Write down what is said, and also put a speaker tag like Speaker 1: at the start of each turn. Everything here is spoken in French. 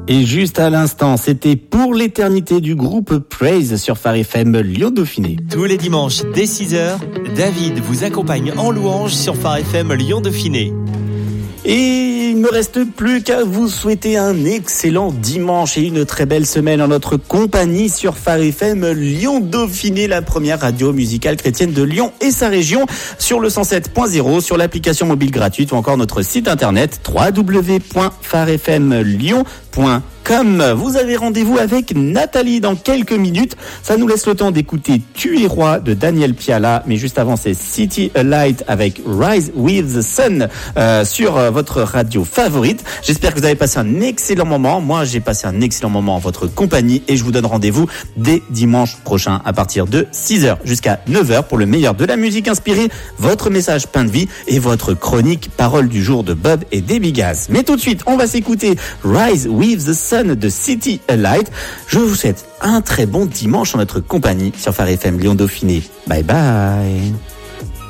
Speaker 1: Et juste à l'instant, c'était Pour l'éternité du groupe Praise sur Phare FM Lyon Dauphiné.
Speaker 2: Tous les dimanches dès 6h, David vous accompagne en louange sur Phare FM Lyon Dauphiné.
Speaker 1: Et il ne me reste plus qu'à vous souhaiter un excellent dimanche et une très belle semaine en notre compagnie sur Phare FM Lyon Dauphiné, la première radio musicale chrétienne de Lyon et sa région, sur le 107.0, sur l'application mobile gratuite ou encore notre site internet www.pharefmlyon.com. Vous avez rendez-vous avec Nathalie dans quelques minutes. Ça nous laisse le temps d'écouter Tu es roi de Daniel Piala. Mais juste avant, c'est City Light avec Rise with the Sun sur votre radio favorite. J'espère que vous avez passé un excellent moment. Moi, j'ai passé un excellent moment en votre compagnie et je vous donne rendez-vous dès dimanche prochain à partir de 6h jusqu'à 9h pour le meilleur de la musique inspirée, votre message pain de vie et votre chronique parole du jour de Bob et Debbie Gaz. Mais tout de suite, on va s'écouter Rise with the Sun de City Light. Je vous souhaite un très bon dimanche en notre compagnie sur Phare FM Lyon Dauphiné. Bye bye.